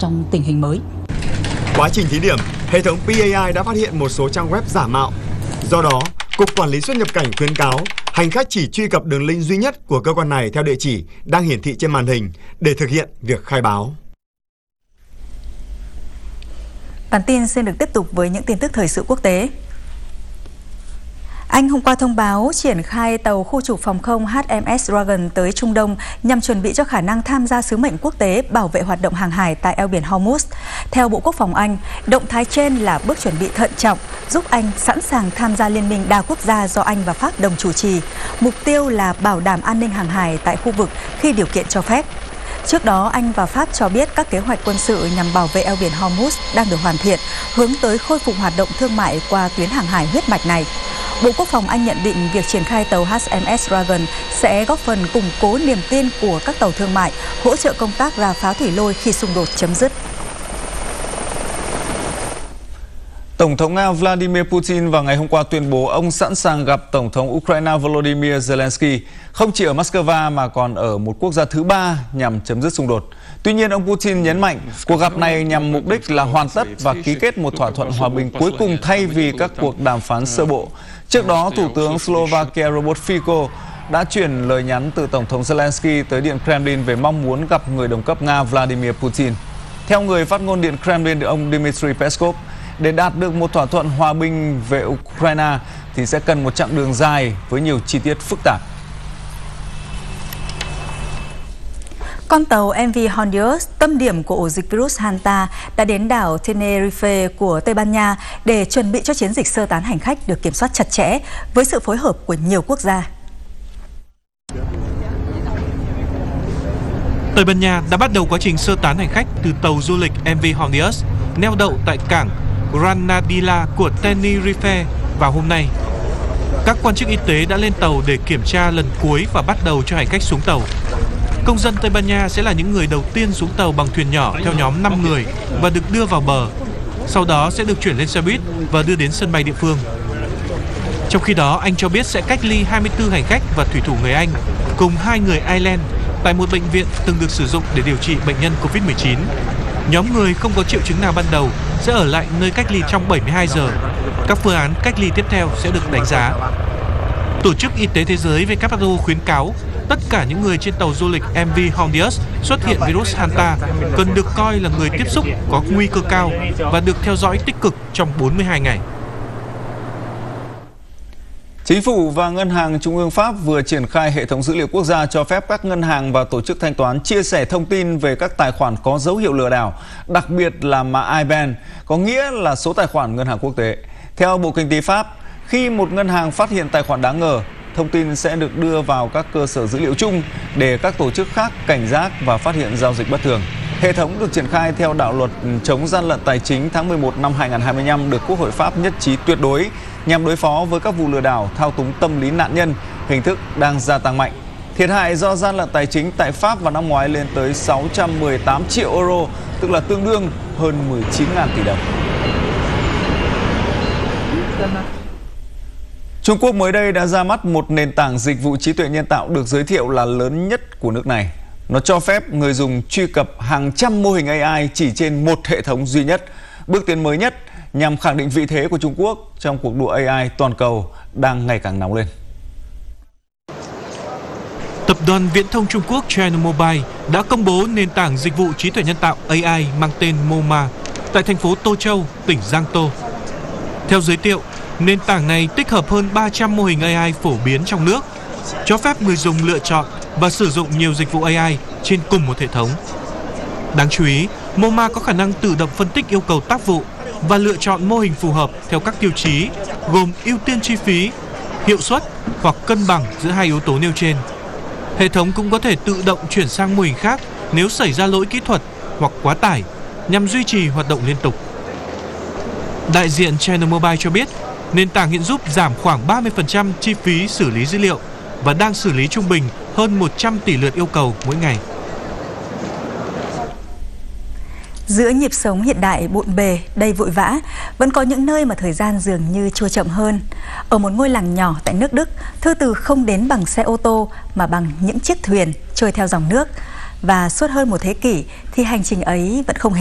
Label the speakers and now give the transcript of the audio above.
Speaker 1: trong tình hình mới.
Speaker 2: Quá trình thí điểm, hệ thống PAI đã phát hiện một số trang web giả mạo. Do đó, Cục Quản lý xuất nhập cảnh khuyến cáo hành khách chỉ truy cập đường link duy nhất của cơ quan này theo địa chỉ đang hiển thị trên màn hình để thực hiện việc khai báo.
Speaker 3: Bản tin xin được tiếp tục với những tin tức thời sự quốc tế. Anh hôm qua thông báo triển khai tàu khu trục phòng không HMS Dragon tới Trung Đông nhằm chuẩn bị cho khả năng tham gia sứ mệnh quốc tế bảo vệ hoạt động hàng hải tại eo biển Hormuz. Theo Bộ Quốc phòng Anh, động thái trên là bước chuẩn bị thận trọng, giúp Anh sẵn sàng tham gia liên minh đa quốc gia do Anh và Pháp đồng chủ trì. Mục tiêu là bảo đảm an ninh hàng hải tại khu vực khi điều kiện cho phép. Trước đó, Anh và Pháp cho biết các kế hoạch quân sự nhằm bảo vệ eo biển Hormuz đang được hoàn thiện, hướng tới khôi phục hoạt động thương mại qua tuyến hàng hải huyết mạch này. Bộ Quốc phòng Anh nhận định việc triển khai tàu HMS Dragon sẽ góp phần củng cố niềm tin của các tàu thương mại, hỗ trợ công tác rà phá thủy lôi khi xung đột chấm dứt.
Speaker 4: Tổng thống Nga Vladimir Putin vào ngày hôm qua tuyên bố ông sẵn sàng gặp Tổng thống Ukraine Volodymyr Zelensky, không chỉ ở Moscow mà còn ở một quốc gia thứ ba nhằm chấm dứt xung đột. Tuy nhiên, ông Putin nhấn mạnh cuộc gặp này nhằm mục đích là hoàn tất và ký kết một thỏa thuận hòa bình cuối cùng thay vì các cuộc đàm phán sơ bộ. Trước đó, Thủ tướng Slovakia Robert Fico đã chuyển lời nhắn từ Tổng thống Zelensky tới Điện Kremlin về mong muốn gặp người đồng cấp Nga Vladimir Putin. Theo người phát ngôn Điện Kremlin, ông Dmitry Peskov, để đạt được một thỏa thuận hòa bình về Ukraine thì sẽ cần một chặng đường dài với nhiều chi tiết phức tạp.
Speaker 3: Con tàu MV Hondios, tâm điểm của ổ dịch virus Hanta, đã đến đảo Tenerife của Tây Ban Nha để chuẩn bị cho chiến dịch sơ tán hành khách được kiểm soát chặt chẽ với sự phối hợp của nhiều quốc gia.
Speaker 5: Tây Ban Nha đã bắt đầu quá trình sơ tán hành khách từ tàu du lịch MV Hondios neo đậu tại cảng Granadilla của Tenerife vào hôm nay. Các quan chức y tế đã lên tàu để kiểm tra lần cuối và bắt đầu cho hành khách xuống tàu. Công dân Tây Ban Nha sẽ là những người đầu tiên xuống tàu bằng thuyền nhỏ theo nhóm 5 người và được đưa vào bờ. Sau đó sẽ được chuyển lên xe buýt và đưa đến sân bay địa phương. Trong khi đó, Anh cho biết sẽ cách ly 24 hành khách và thủy thủ người Anh cùng 2 người Ireland tại một bệnh viện từng được sử dụng để điều trị bệnh nhân Covid-19. Nhóm người không có triệu chứng nào ban đầu sẽ ở lại nơi cách ly trong 72 giờ. Các phương án cách ly tiếp theo sẽ được đánh giá. Tổ chức Y tế Thế giới WHO khuyến cáo tất cả những người trên tàu du lịch MV Hondios xuất hiện virus Hanta cần được coi là người tiếp xúc có nguy cơ cao và được theo dõi tích cực trong 42 ngày.
Speaker 4: Chính phủ và Ngân hàng Trung ương Pháp vừa triển khai hệ thống dữ liệu quốc gia cho phép các ngân hàng và tổ chức thanh toán chia sẻ thông tin về các tài khoản có dấu hiệu lừa đảo, đặc biệt là mã IBAN, có nghĩa là số tài khoản ngân hàng quốc tế. Theo Bộ Kinh tế Pháp, khi một ngân hàng phát hiện tài khoản đáng ngờ, thông tin sẽ được đưa vào các cơ sở dữ liệu chung để các tổ chức khác cảnh giác và phát hiện giao dịch bất thường. Hệ thống được triển khai theo đạo luật chống gian lận tài chính tháng 11 năm 2025 được Quốc hội Pháp nhất trí tuyệt đối nhằm đối phó với các vụ lừa đảo, thao túng tâm lý nạn nhân, hình thức đang gia tăng mạnh. Thiệt hại do gian lận tài chính tại Pháp vào năm ngoái lên tới 618 triệu euro, tức là tương đương hơn 19.000 tỷ đồng. Trung Quốc mới đây đã ra mắt một nền tảng dịch vụ trí tuệ nhân tạo được giới thiệu là lớn nhất của nước này. Nó cho phép người dùng truy cập hàng trăm mô hình AI chỉ trên một hệ thống duy nhất. Bước tiến mới nhất nhằm khẳng định vị thế của Trung Quốc trong cuộc đua AI toàn cầu đang ngày càng nóng lên.
Speaker 5: Tập đoàn Viễn thông Trung Quốc China Mobile đã công bố nền tảng dịch vụ trí tuệ nhân tạo AI mang tên MoMA tại thành phố Tô Châu, tỉnh Giang Tô. Theo giới thiệu, nền tảng này tích hợp hơn 300 mô hình AI phổ biến trong nước, cho phép người dùng lựa chọn và sử dụng nhiều dịch vụ AI trên cùng một hệ thống. Đáng chú ý, MoMA có khả năng tự động phân tích yêu cầu tác vụ và lựa chọn mô hình phù hợp theo các tiêu chí gồm ưu tiên chi phí, hiệu suất hoặc cân bằng giữa hai yếu tố nêu trên. Hệ thống cũng có thể tự động chuyển sang mô hình khác nếu xảy ra lỗi kỹ thuật hoặc quá tải nhằm duy trì hoạt động liên tục. Đại diện China Mobile cho biết, nền tảng hiện giúp giảm khoảng 30% chi phí xử lý dữ liệu và đang xử lý trung bình hơn 100 tỷ lượt yêu cầu mỗi ngày.
Speaker 3: Giữa nhịp sống hiện đại bộn bề, đầy vội vã, vẫn có những nơi mà thời gian dường như trôi chậm hơn. Ở một ngôi làng nhỏ tại nước Đức, thư từ không đến bằng xe ô tô mà bằng những chiếc thuyền trôi theo dòng nước. Và suốt hơn một thế kỷ thì hành trình ấy vẫn không hề